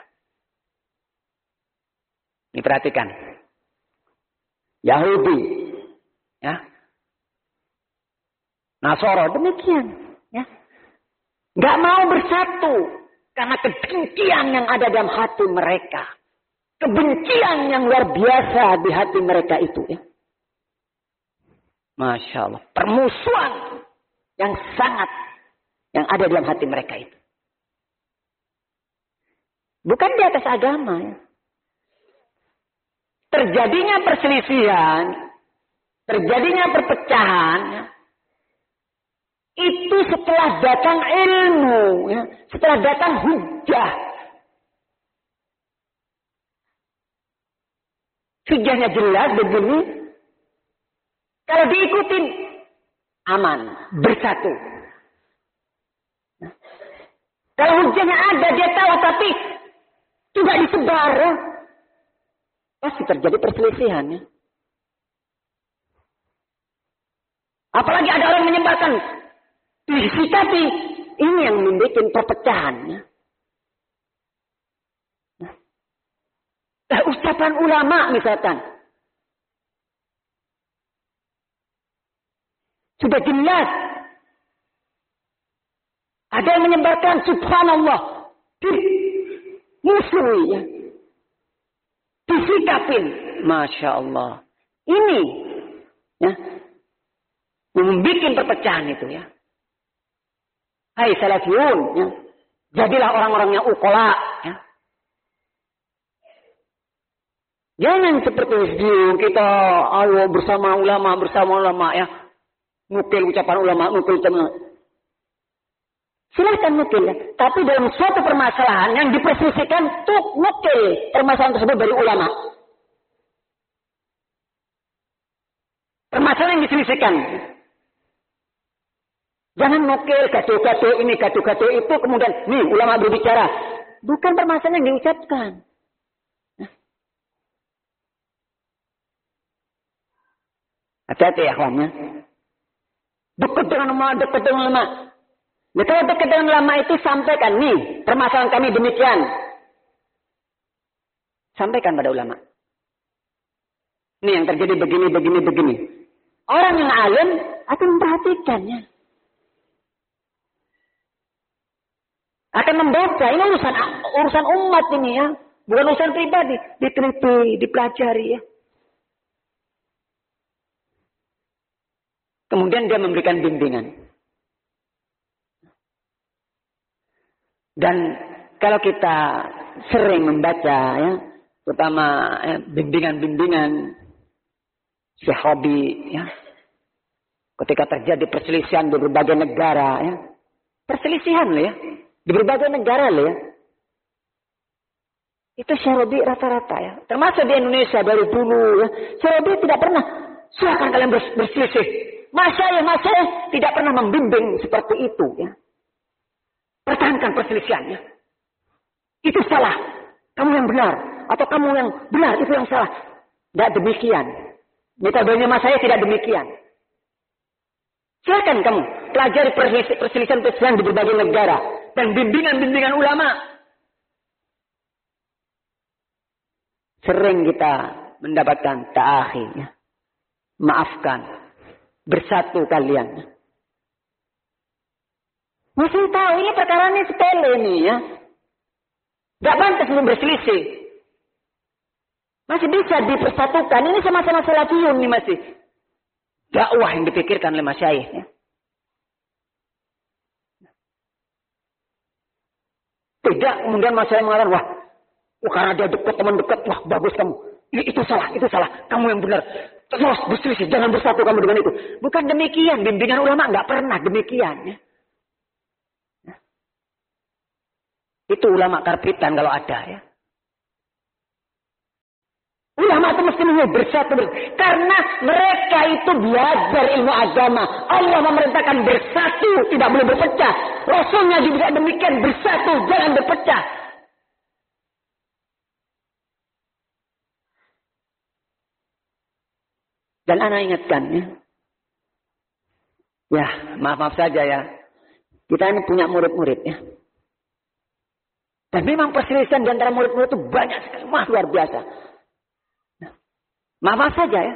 Ini perhatikan. Yahudi. Ya. Nasara demikian. Ya. Gak mau bersatu. Karena kedengkian yang ada dalam hati mereka. Kebencian yang luar biasa di hati mereka itu. Ya. Masya Allah. Permusuhan yang sangat yang ada dalam hati mereka itu. Bukan di atas agama. Ya. Terjadinya perselisihan. Terjadinya perpecahan. Ya. Itu setelah datang ilmu. Ya. Setelah datang hujah. Hujahnya jelas begini. Kalau diikutin. Aman. Bersatu. Ya. Kalau hujahnya ada. Dia tahu tapi. Tidak disebar. Ya. Pasti terjadi perselisihan. Ya. Apalagi ada orang menyebarkan. Disikapi. Ini yang membuat perpecahan. Ya. Ucapan ulama misalkan. Sudah jelas. Ada yang menyebarkan subhanallah. Musuh ya. Disikapin. Masya Allah. Ini. Ya. Membuat perpecahan itu ya. Hai salafiyun. Ya. Jadilah orang-orang yang ukola. Ya. Jangan seperti kita ayo bersama ulama ya. Nukil ucapan ulama, nukil teman. Silahkan nukil ya. Tapi dalam suatu permasalahan yang diperselisihkan tuh nukil permasalahan tersebut dari ulama. Permasalahan yang diselisihkan. Jangan nukil gaduh-gaduh ini, gaduh-gaduh itu kemudian nih ulama berbicara. Bukan permasalahan yang diucapkan. Hati-hati ya kawannya. Dekat dengan ulama. Nah, kalau dekat dengan ulama itu sampaikan. Nih, permasalahan kami demikian. Sampaikan pada ulama. Ini yang terjadi begini. Orang yang alim akan memperhatikannya. Akan membaca. Ini urusan umat ini ya. Bukan urusan pribadi. Diteliti, dipelajari ya. Kemudian dia memberikan bimbingan. Dan kalau kita sering membaca ya, terutama bimbingan-bimbingan sahabi ya. Ketika terjadi perselisihan di berbagai negara ya. Perselisihan loh ya. Di berbagai negara loh ya. Itu sahabi rata-rata ya. Termasuk di Indonesia dari dulu ya. Sahabi tidak pernah silakan kalian berselisih. Masyayikh tidak pernah membimbing seperti itu ya. Pertahankan perselisihannya. Itu salah. Kamu yang benar. Atau kamu yang benar. Itu yang salah. Tidak demikian. Metodenya masyayikh tidak demikian. Silakan kamu pelajari perselisihan-perselisihan di berbagai negara. Dan bimbingan-bimbingan ulama. Sering kita mendapatkan ta'akhi. Ya. Maafkan. Bersatu kalian. Masih tahu ini perkara ini sepele nih ya. Gak pantas belum berselisih. Masih bisa dipersatukan. Ini sama-sama salafiyun nih masih. Dakwah yang dipikirkan oleh masyayikh. Ya. Tidak kemudian saya mengatakan, wah, karena dia dekat, teman dekat, wah bagus kamu. Itu salah. Kamu yang benar. Terus berselisih, jangan bersatu kamu dengan itu. Bukan demikian, bimbingan ulama nggak pernah demikian. Ya. Itu ulama karbitan kalau ada ya. Ulama itu mesti bersatu. Karena mereka itu belajar ilmu agama. Allah memerintahkan bersatu, tidak boleh berpecah. Rasulnya juga demikian, bersatu, jangan berpecah. Dan anak ingatkan ya. Ya, maaf saja ya. Kita ini punya murid-murid ya. Dan memang perselisihan di antara murid-murid itu banyak sekali. Wah, luar biasa. Maaf saja ya.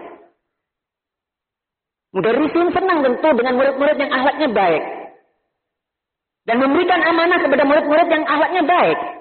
Mudarrisin senang tentu dengan murid-murid yang akhlaknya baik. Dan memberikan amanah kepada murid-murid yang akhlaknya baik.